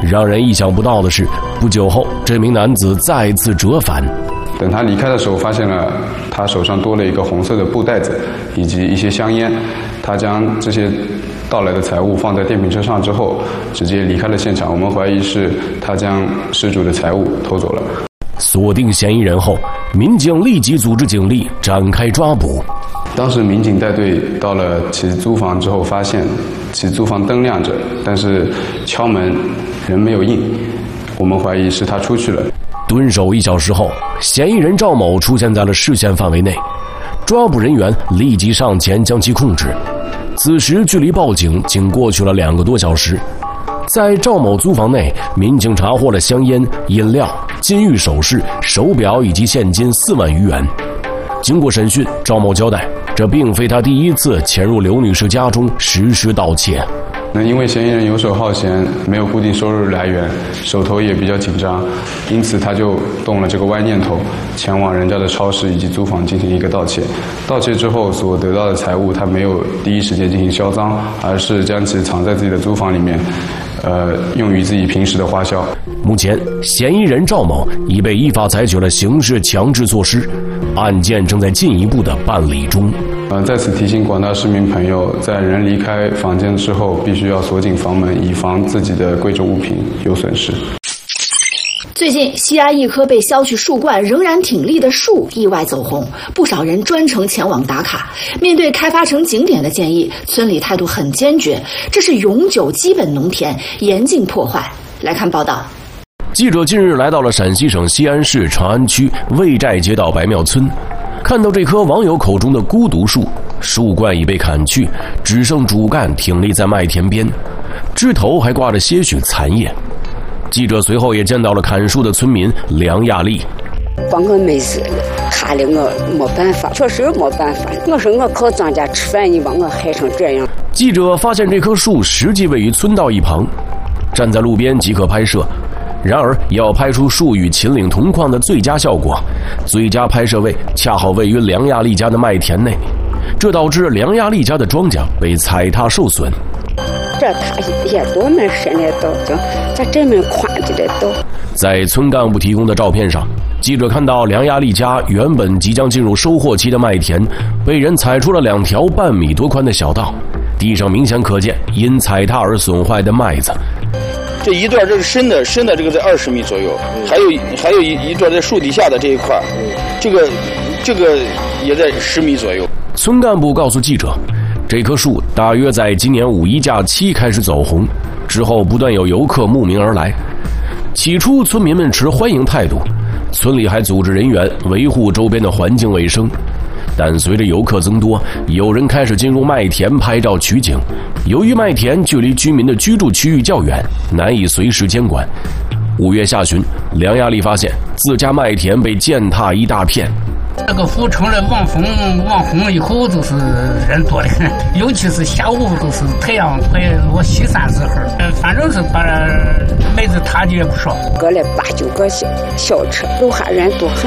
让人意想不到的是，不久后，这名男子再次折返。 等他离开的时候，发现了他手上多了一个红色的布袋子，以及一些香烟。他将这些盗来的财物放在电瓶车上之后，直接离开了现场。我们怀疑是他将失主的财物偷走了。 锁定嫌疑人后，民警立即组织警力展开抓捕。 当时民警带队到了其租房之后，发现其租房灯亮着，但是敲门人没有应，我们怀疑是他出去了。 蹲守1小时后，嫌疑人赵某出现在了视线范围内，抓捕人员立即上前将其控制。此时距离报警仅过去了2个多小时。在赵某租房内，民警查获了香烟、饮料、金玉首饰、手表以及现金4万余元。经过审讯，赵某交代，这并非他第一次潜入刘女士家中实施盗窃。 因为嫌疑人游手好闲，没有固定收入来源，手头也比较紧张，因此他就动了这个歪念头，前往人家的超市以及租房进行一个盗窃。盗窃之后所得到的财物，他没有第一时间进行销赃，而是将其藏在自己的租房里面，用于自己平时的花销。 目前，嫌疑人赵某已被依法采取了刑事强制措施，案件正在进一步的办理中。 在此提醒广大市民朋友，在人离开房间之后，必须要锁紧房门，以防自己的贵重物品有损失。 最近，西安一棵被削去树冠仍然挺立的树意外走红，不少人专程前往打卡。面对开发成景点的建议，村里态度很坚决，这是永久基本农田，严禁破坏。来看报道。 记者近日来到了陕西省西安市长安区魏寨街道白庙村，看到这棵网友口中的孤独树，树冠已被砍去，只剩主干挺立在麦田边，枝头还挂着些许残叶。记者随后也见到了砍树的村民梁亚丽。 把我美死了，害得我没办法，确实没办法。我说我靠庄稼吃饭，你把我害成这样。 记者发现这棵树实际位于村道一旁，站在路边即可拍摄。然而，要拍出树与秦岭同框的最佳效果，最佳拍摄位恰好位于梁亚丽家的麦田内，这导致梁亚丽家的庄稼被踩踏受损。 这他也多么深的道，在这么宽的道。 在村干部提供的照片上，记者看到梁亚丽家原本即将进入收获期的麦田，被人踩出了2条半米多宽的小道，地上明显可见因踩踏而损坏的麦子。 这一段这个深的这个在20米左右，还有一段在树底下的这一块，这个也在10米左右。 村干部告诉记者，这棵树大约在今年5一假期开始走红，之后不断有游客慕名而来。起初村民们持欢迎态度，村里还组织人员维护周边的环境卫生。但随着游客增多，有人开始进入麦田拍照取景。由于麦田距离居民的居住区域较远，难以随时监管。5月下旬，梁亚丽发现自家麦田被践踏一大片。 这个湖成了网红以后，就是人多的很，尤其是下午都是太阳快落西山时候，反正是把麦子踏的也不少。 搁了8、9个小车，楼下人多很。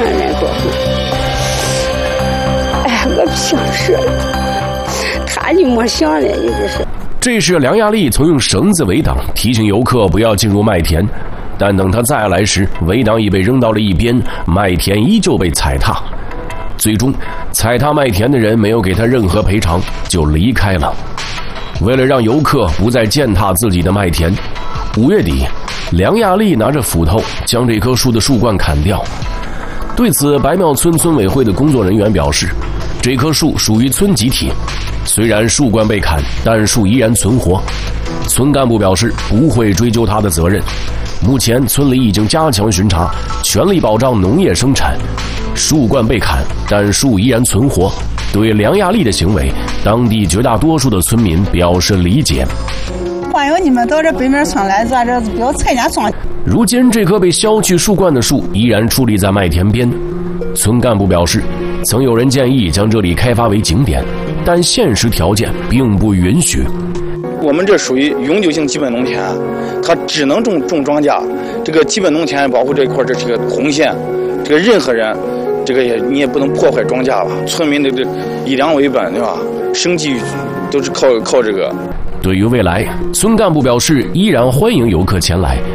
哎，我不想说了，他你没想了，你这是。 这时梁亚丽曾用绳子围挡，提醒游客不要进入麦田，但等他再来时，围挡已被扔到了一边，麦田依旧被踩踏。最终，踩踏麦田的人没有给他任何赔偿，就离开了。为了让游客不再践踏自己的麦田，5月底，梁亚丽拿着斧头将这棵树的树冠砍掉。对此，白庙村村委会的工作人员表示，这棵树属于村集体，虽然树冠被砍，但树依然存活。村干部表示不会追究他的责任。目前村里已经加强巡查，全力保障农业生产。树冠被砍，但树依然存活。对梁亚丽的行为，当地绝大多数的村民表示理解。 欢迎你们到这北面村来，咱这不要踩人家庄。 如今这棵被削去树冠的树依然矗立在麦田边。村干部表示，曾有人建议将这里开发为景点，但现实条件并不允许。 我们这属于永久性基本农田，它只能种庄稼。这个基本农田保护这一块，这是个红线，这个任何人，这个你也不能破坏庄稼吧？村民的这以粮为本，对吧？生计都是靠这个。 对于未来，村干部表示依然欢迎游客前来，